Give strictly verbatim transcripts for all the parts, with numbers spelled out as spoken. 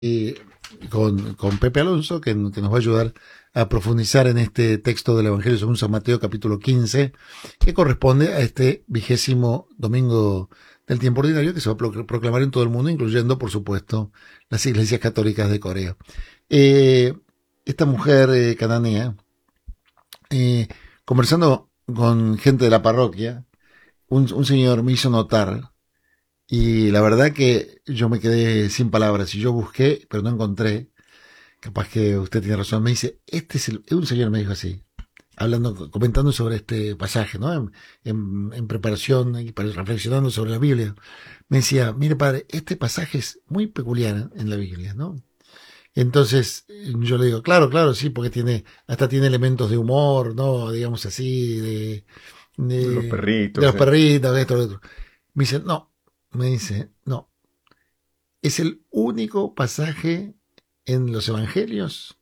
Y con, con Pepe Alonso, que, que nos va a ayudar a profundizar en este texto del Evangelio según San Mateo, capítulo quince, que corresponde a este vigésimo domingo del tiempo ordinario, que se va a proclamar en todo el mundo, incluyendo, por supuesto, las iglesias católicas de Corea. Eh, esta mujer eh, cananea, eh, conversando con gente de la parroquia, un, un señor me hizo notar, y la verdad que yo me quedé sin palabras, y yo busqué, pero no encontré. Capaz que usted tiene razón. Me dice, este es el, un señor me dijo así, hablando, comentando sobre este pasaje, ¿no? En, en, en preparación y reflexionando sobre la Biblia. Me decía, mire padre, este pasaje es muy peculiar en la Biblia, ¿no? Entonces, yo le digo, claro, claro, sí, porque tiene, hasta tiene elementos de humor, ¿no? Digamos así, de, de, Los perritos. de los eh. perritos, de esto, de otro. Me dice, no, me dice, no. Es el único pasaje en los evangelios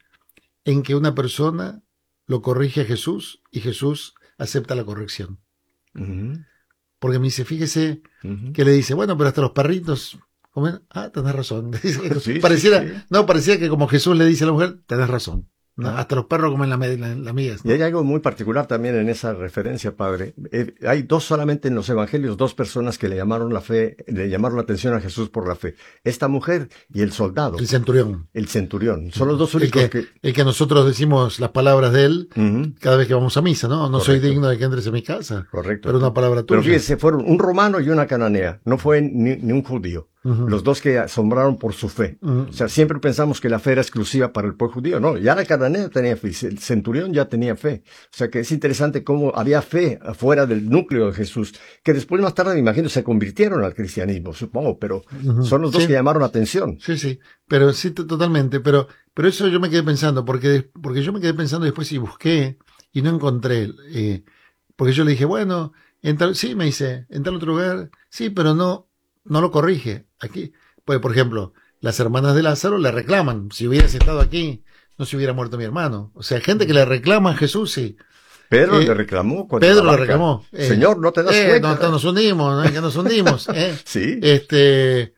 en que una persona lo corrige a Jesús y Jesús acepta la corrección. Uh-huh. Porque me dice, fíjese Uh-huh. que le dice, bueno, pero hasta los perritos comen. Ah, tenés razón. Sí, pareciera, sí, sí. no, parecía que como Jesús le dice a la mujer, tenés razón. ¿No? Ah. Hasta los perros comen las la, la, la migas, ¿no? Y hay algo muy particular también en esa referencia, padre. Eh, hay dos solamente en los evangelios, dos personas que le llamaron la fe, le llamaron la atención a Jesús por la fe. Esta mujer y el soldado. El centurión. El centurión. Son los dos únicos el que, que... El que nosotros decimos las palabras de él Uh-huh. cada vez que vamos a misa, ¿no? No Correcto. soy digno de que entres en mi casa. Correcto. Pero una palabra tuya. Pero fíjese, fueron un romano y una cananea. No fue ni, ni un judío. Uh-huh. Los dos que asombraron por su fe. Uh-huh. O sea, siempre pensamos que la fe era exclusiva para el pueblo judío. No, ya la cananea tenía fe. El centurión ya tenía fe. O sea, que es interesante cómo había fe afuera del núcleo de Jesús, que después más tarde, me imagino, se convirtieron al cristianismo, supongo, pero uh-huh. son los dos sí. que llamaron la atención. Sí, sí, pero sí, totalmente. Pero, pero eso yo me quedé pensando, porque, porque yo me quedé pensando después y busqué y no encontré. Eh, porque yo le dije, bueno, en tal, sí, me dice, en tal otro lugar, sí, pero no, no lo corrige. Aquí, pues, por ejemplo, las hermanas de Lázaro le reclaman, si hubieras estado aquí, no se hubiera muerto mi hermano. O sea, gente que le reclama a Jesús, sí. Pedro eh, le reclamó. Pedro le reclamó. Eh, Señor, no te das eh, cuenta. No, no, nos hundimos, ¿no? Que nos hundimos. Eh. Sí. Este,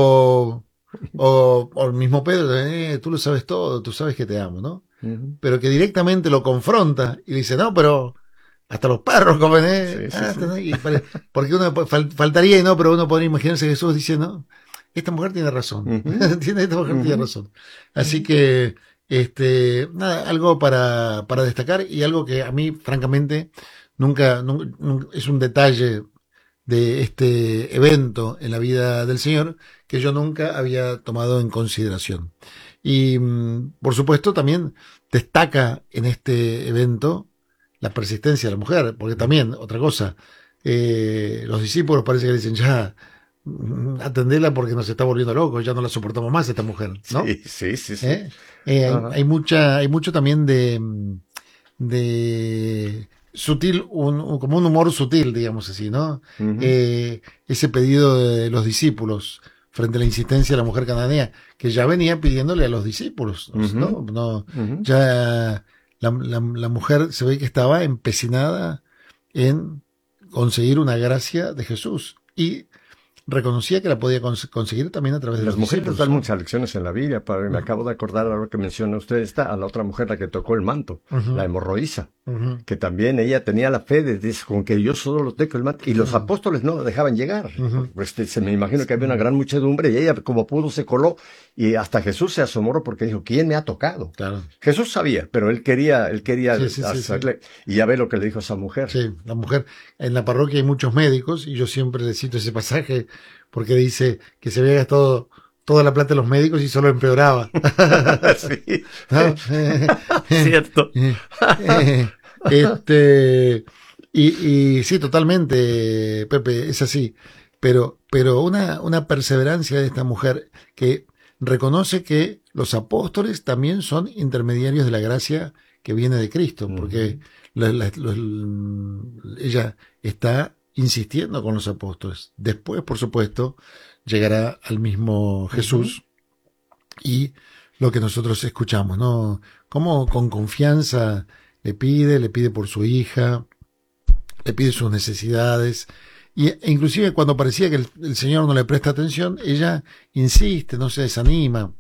o, o, o el mismo Pedro, eh, tú lo sabes todo, tú sabes que te amo, ¿no? Uh-huh. Pero que directamente lo confronta y le dice, no, pero hasta los perros comen, ¿eh? Sí, ah, sí, sí. Y pare, porque uno fal, faltaría, ¿no? Pero uno podría imaginarse a Jesús diciendo, esta mujer tiene razón. Uh-huh. tiene, esta mujer uh-huh. tiene razón. Así que, este, nada, algo para, para destacar y algo que a mí, francamente, nunca, nunca, nunca es un detalle de este evento en la vida del Señor que yo nunca había tomado en consideración. Y, por supuesto, también destaca en este evento la persistencia de la mujer, porque también, otra cosa, eh, los discípulos parece que dicen, ya, atendela porque nos está volviendo locos, ya no la soportamos más esta mujer, ¿no? Sí, sí, sí. sí. ¿Eh? Eh, hay, hay mucha, hay mucho también de, de sutil, un, un, como un humor sutil, digamos así, ¿no? Uh-huh. Eh, ese pedido de los discípulos frente a la insistencia de la mujer cananea, que ya venía pidiéndole a los discípulos, uh-huh. ¿no? no uh-huh. Ya la, la, la mujer se ve que estaba empecinada en conseguir una gracia de Jesús y reconocía que la podía cons- conseguir también a través de las los mujeres discípulos, dan ¿no? muchas lecciones en la Biblia, padre. Me uh-huh. acabo de acordar ahora que menciona usted esta, a la otra mujer, la que tocó el manto, uh-huh. la hemorroísa, uh-huh. que también ella tenía la fe de, de con que yo solo toco el manto, y los uh-huh. apóstoles no la dejaban llegar. Uh-huh. Pues se me imagino que había una gran muchedumbre y ella como pudo se coló y hasta Jesús se asombró porque dijo, ¿quién me ha tocado? Claro. Jesús sabía, pero él quería, él quería sí, sí, hacerle, sí, sí. y ya ve lo que le dijo esa mujer. Sí, la mujer, en la parroquia hay muchos médicos y yo siempre le cito ese pasaje porque dice que se había gastado toda la plata de los médicos y solo empeoraba. Sí. ¿No? Cierto. este, y, y sí, totalmente, Pepe, es así. Pero, pero una, una perseverancia de esta mujer que reconoce que los apóstoles también son intermediarios de la gracia que viene de Cristo, porque uh-huh. la, la, la, ella está insistiendo con los apóstoles. Después, por supuesto, llegará al mismo Jesús uh-huh. y lo que nosotros escuchamos, ¿no? Cómo con confianza le pide, le pide por su hija, le pide sus necesidades, Y e inclusive cuando parecía que el, el Señor no le presta atención, ella insiste, no se desanima.